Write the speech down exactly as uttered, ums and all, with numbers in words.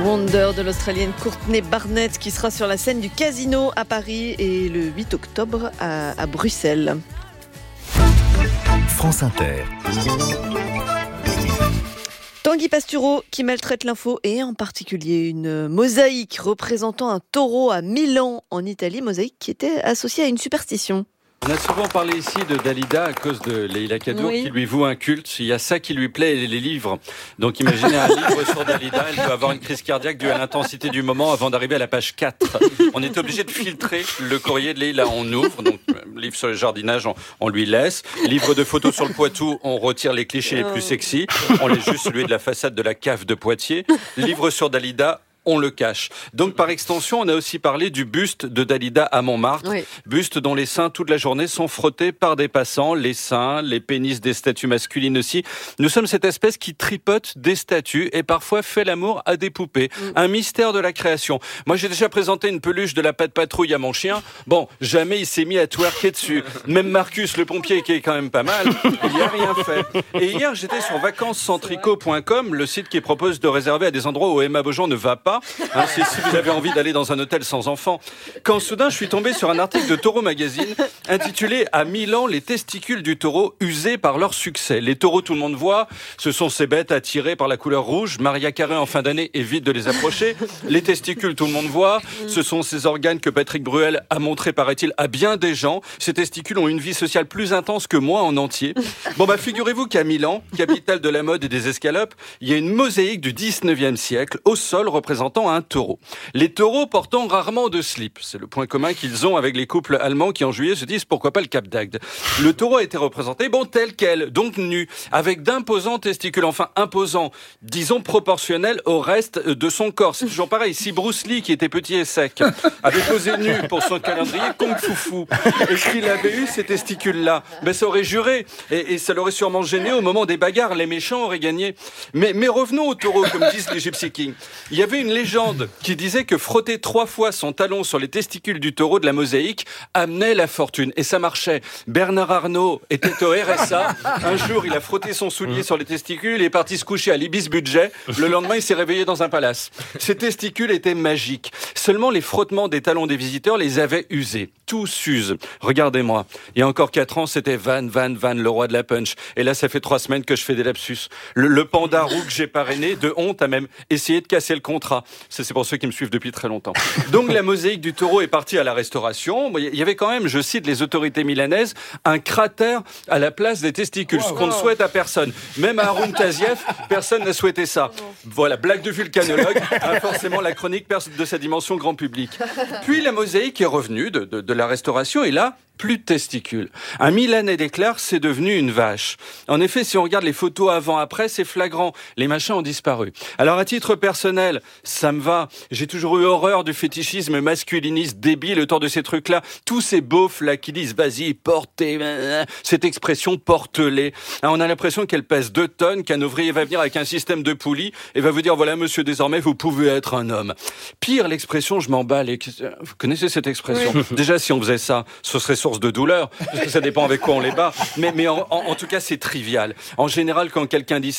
Wonder de l'Australienne Courtney Barnett qui sera sur la scène du Casino à Paris et le huit octobre à, à Bruxelles. France Inter. Tanguy Pastureau qui maltraite l'info et en particulier une mosaïque représentant un taureau à Milan en Italie, mosaïque qui était associée à une superstition. On a souvent parlé ici de Dalida à cause de Leila Kadour oui. qui lui voue un culte. Il y a ça qui lui plaît, les livres. Donc imaginez un livre sur Dalida, elle peut avoir une crise cardiaque due à l'intensité du moment avant d'arriver à la page quatre. On est obligé de filtrer le courrier de Leila, on ouvre. Donc livre sur le jardinage, on, on lui laisse. Livre de photos sur le Poitou, on retire les clichés les plus sexy. On laisse juste celui de la façade de la cave de Poitiers. Livre sur Dalida, on le cache. Donc, par extension, on a aussi parlé du buste de Dalida à Montmartre. Oui. Buste dont les seins, toute la journée, sont frottés par des passants. Les seins, les pénis des statues masculines aussi. Nous sommes cette espèce qui tripote des statues et parfois fait l'amour à des poupées. Mm. Un mystère de la création. Moi, j'ai déjà présenté une peluche de la Patte Patrouille à mon chien. Bon, jamais il s'est mis à twerker dessus. Même Marcus, le pompier, qui est quand même pas mal, il n'y a rien fait. Et hier, j'étais sur vacances sans tricot point com, le site qui propose de réserver à des endroits où Emma Beaujean ne va pas. Hein, c'est si vous avez envie d'aller dans un hôtel sans enfants. Quand soudain je suis tombé sur un article de Taureau Magazine intitulé « À Milan, les testicules du taureau usés par leur succès ». Les taureaux, tout le monde voit, ce sont ces bêtes attirées par la couleur rouge. Maria Carré en fin d'année évite de les approcher. Les testicules, tout le monde voit, ce sont ces organes que Patrick Bruel a montré, paraît-il, à bien des gens. Ces testicules ont une vie sociale plus intense que moi en entier. Bon bah figurez-vous qu'à Milan, capitale de la mode et des escalopes, il y a une mosaïque du dix-neuvième siècle au sol représentant un taureau. Les taureaux portant rarement de slip. C'est le point commun qu'ils ont avec les couples allemands qui en juillet se disent pourquoi pas le Cap d'Agde. Le taureau a été représenté, bon, tel quel, donc nu, avec d'imposants testicules, enfin imposants, disons proportionnels au reste de son corps. C'est toujours pareil. Si Bruce Lee, qui était petit et sec, avait posé nu pour son calendrier Kung Fu Fu, et qu'il avait eu ces testicules-là, ben ça aurait juré, et, et ça l'aurait sûrement gêné au moment des bagarres. Les méchants auraient gagné. Mais, mais revenons au taureau, comme disent les Gypsy Kings. Il y avait une légende qui disait que frotter trois fois son talon sur les testicules du taureau de la mosaïque amenait la fortune. Et ça marchait. Bernard Arnault était au R S A. Un jour, il a frotté son soulier sur les testicules et est parti se coucher à l'Ibis Budget. Le lendemain, il s'est réveillé dans un palace. Ces testicules étaient magiques. Seulement, les frottements des talons des visiteurs les avaient usés. Tout s'use. Regardez-moi. Il y a encore quatre ans, c'était Van, Van, Van, le roi de la punch. Et là, ça fait trois semaines que je fais des lapsus. Le, le panda roux que j'ai parrainé, de honte, a même essayé de casser le contrat. C'est pour ceux qui me suivent depuis très longtemps. Donc la mosaïque du taureau est partie à la restauration. Il y avait quand même, je cite les autorités milanaises, un cratère à la place des testicules, wow, ce qu'on wow. ne souhaite à personne. Même à Haroun Tazieff, personne n'a souhaité ça. Voilà, blague de vulcanologue, hein, forcément la chronique de sa dimension grand public. Puis la mosaïque est revenue de, de, de la restauration et là, plus de testicules. Un Milanais déclare, c'est devenu une vache. En effet, si on regarde les photos avant-après, c'est flagrant. Les machins ont disparu. Alors, à titre personnel, ça me va. J'ai toujours eu horreur du fétichisme masculiniste débile autour de ces trucs-là. Tous ces beaufs-là qui disent, vas-y, portez, cette expression porte-les. On a l'impression qu'elle pèse deux tonnes, qu'un ouvrier va venir avec un système de poulies et va vous dire, voilà, monsieur, désormais, vous pouvez être un homme. Pire, l'expression, je m'emballe. Vous connaissez cette expression? Oui. Déjà, si on faisait ça, ce serait source de douleur, parce que ça dépend avec quoi on les bat. Mais, mais en, en, en tout cas, c'est trivial. En général, quand quelqu'un dit